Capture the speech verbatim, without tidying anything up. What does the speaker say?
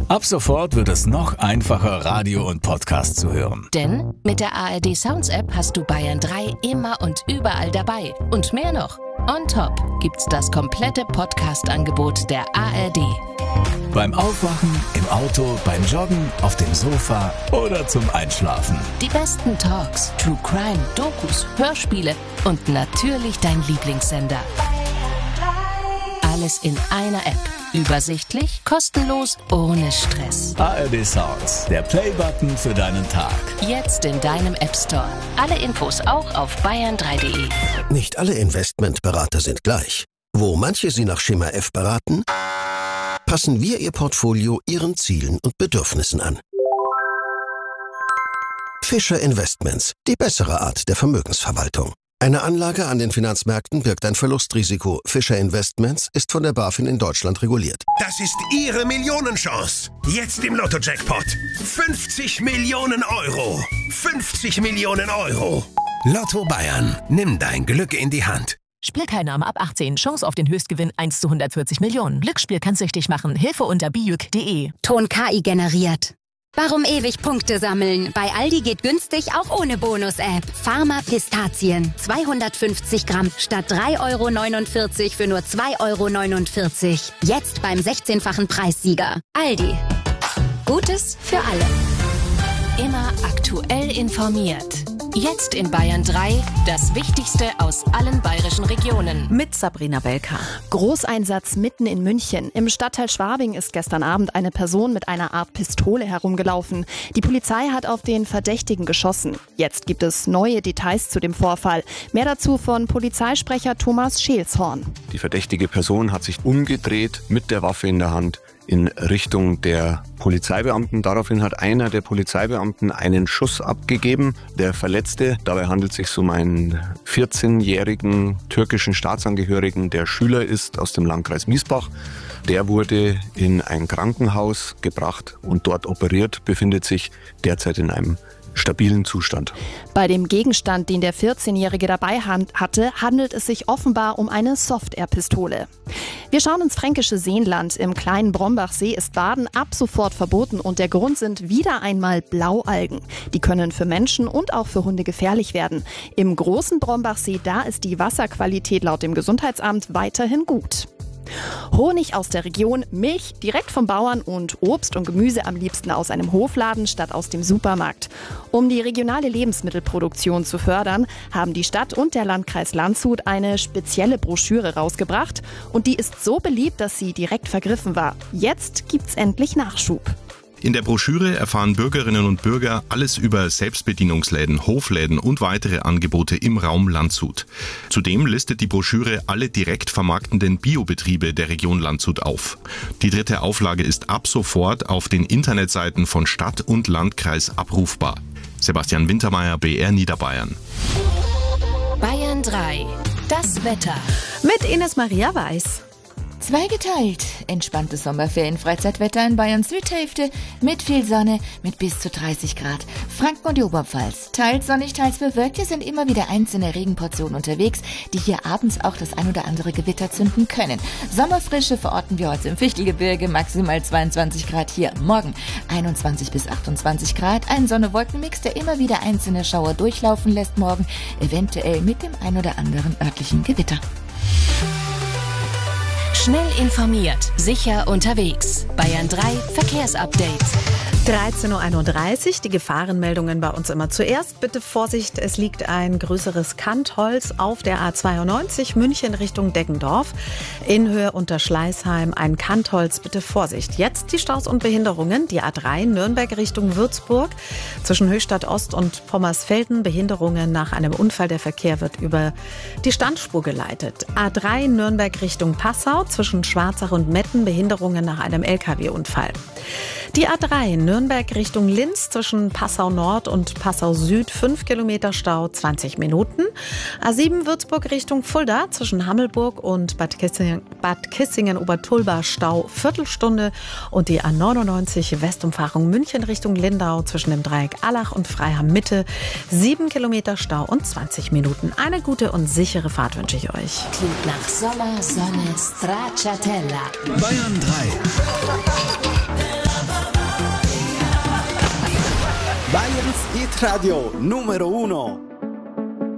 Ab sofort wird es noch einfacher, Radio und Podcast zu hören. Denn mit der A R D Sounds App hast du Bayern drei immer und überall dabei. Und mehr noch. On top gibt's das komplette Podcast-Angebot der A R D. Beim Aufwachen, im Auto, beim Joggen, auf dem Sofa oder zum Einschlafen. Die besten Talks, True Crime, Dokus, Hörspiele und natürlich dein Lieblingssender. Alles in einer App. Übersichtlich, kostenlos, ohne Stress. A R D Sounds, der Playbutton für deinen Tag. Jetzt in deinem App Store. Alle Infos auch auf bayern drei punkt de. Nicht alle Investmentberater sind gleich. Wo manche Sie nach Schema F beraten, passen wir Ihr Portfolio Ihren Zielen und Bedürfnissen an. Fischer Investments, die bessere Art der Vermögensverwaltung. Eine Anlage an den Finanzmärkten birgt ein Verlustrisiko. Fischer Investments ist von der BaFin in Deutschland reguliert. Das ist Ihre Millionenchance. Jetzt im Lotto-Jackpot. fünfzig Millionen Euro. fünfzig Millionen Euro. Lotto Bayern. Nimm dein Glück in die Hand. Spielteilnahme ab achtzehn. Chance auf den Höchstgewinn eins zu hundertvierzig Millionen. Glücksspiel kann süchtig machen. Hilfe unter bijuk punkt de. Ton K I generiert. Warum ewig Punkte sammeln? Bei Aldi geht günstig auch ohne Bonus-App. Pharma Pistazien. zweihundertfünfzig Gramm statt drei Euro neunundvierzig für nur zwei Euro neunundvierzig. Jetzt beim sechzehnfachen Preissieger. Aldi. Gutes für alle. Immer aktuell informiert. Jetzt in Bayern drei, das Wichtigste aus allen bayerischen Regionen. Mit Sabrina Belka. Großeinsatz mitten in München. Im Stadtteil Schwabing ist gestern Abend eine Person mit einer Art Pistole herumgelaufen. Die Polizei hat auf den Verdächtigen geschossen. Jetzt gibt es neue Details zu dem Vorfall. Mehr dazu von Polizeisprecher Thomas Scheelshorn. Die verdächtige Person hat sich umgedreht mit der Waffe in der Hand in Richtung der Polizeibeamten. Daraufhin hat einer der Polizeibeamten einen Schuss abgegeben. Der Verletzte, dabei handelt es sich um einen vierzehnjährigen türkischen Staatsangehörigen, der Schüler ist aus dem Landkreis Miesbach. Der wurde in ein Krankenhaus gebracht und dort operiert, befindet sich derzeit in einem stabilen Zustand. Bei dem Gegenstand, den der vierzehnjährige dabei hatte, handelt es sich offenbar um eine Soft-Air-Pistole. Wir schauen ins fränkische Seenland. Im kleinen Brombachsee ist Baden ab sofort verboten und der Grund sind wieder einmal Blaualgen. Die können für Menschen und auch für Hunde gefährlich werden. Im großen Brombachsee, da ist die Wasserqualität laut dem Gesundheitsamt weiterhin gut. Honig aus der Region, Milch direkt vom Bauern und Obst und Gemüse am liebsten aus einem Hofladen statt aus dem Supermarkt. Um die regionale Lebensmittelproduktion zu fördern, haben die Stadt und der Landkreis Landshut eine spezielle Broschüre rausgebracht und die ist so beliebt, dass sie direkt vergriffen war. Jetzt gibt's endlich Nachschub. In der Broschüre erfahren Bürgerinnen und Bürger alles über Selbstbedienungsläden, Hofläden und weitere Angebote im Raum Landshut. Zudem listet die Broschüre alle direkt vermarktenden Biobetriebe der Region Landshut auf. Die dritte Auflage ist ab sofort auf den Internetseiten von Stadt und Landkreis abrufbar. Sebastian Wintermeyer, B R Niederbayern. Bayern drei, das Wetter. Mit Ines Maria Weiß. Zweigeteilt. Entspanntes Sommerferien-Freizeitwetter in Bayerns Südhälfte mit viel Sonne mit bis zu dreißig Grad. Franken und die Oberpfalz. Teils sonnig, teils bewölkt. Hier sind immer wieder einzelne Regenportionen unterwegs, die hier abends auch das ein oder andere Gewitter zünden können. Sommerfrische verorten wir heute im Fichtelgebirge. Maximal zweiundzwanzig Grad hier. Morgen einundzwanzig bis achtundzwanzig Grad. Ein Sonne-Wolken-Mix, der immer wieder einzelne Schauer durchlaufen lässt morgen. Eventuell mit dem ein oder anderen örtlichen Gewitter. Schnell informiert, sicher unterwegs. Bayern drei Verkehrsupdate. dreizehn Uhr einunddreißig, die Gefahrenmeldungen bei uns immer zuerst. Bitte Vorsicht, es liegt ein größeres Kantholz auf der A zweiundneunzig München Richtung Deggendorf. In Höhe unter Schleißheim ein Kantholz, bitte Vorsicht. Jetzt die Staus und Behinderungen. Die A drei Nürnberg Richtung Würzburg. Zwischen Höchstadt Ost und Pommersfelden Behinderungen nach einem Unfall. Der Verkehr wird über die Standspur geleitet. A drei Nürnberg Richtung Passau. Zwischen Schwarzach und Metten Behinderungen nach einem L K W-Unfall. Die A drei Nürnberg Richtung Linz zwischen Passau Nord und Passau Süd fünf Kilometer Stau, zwanzig Minuten. A sieben Würzburg Richtung Fulda zwischen Hammelburg und Bad Kissingen, Bad Kissingen-Obertulba Stau, Viertelstunde. Und die A neunundneunzig Westumfahrung München Richtung Lindau zwischen dem Dreieck Allach und Freiham Mitte, sieben Kilometer Stau und zwanzig Minuten. Eine gute und sichere Fahrt wünsche ich euch. Klingt nach Sommer, Sonne, Stracciatella. Bayern drei. Bayerns Hit Radio Numero Uno.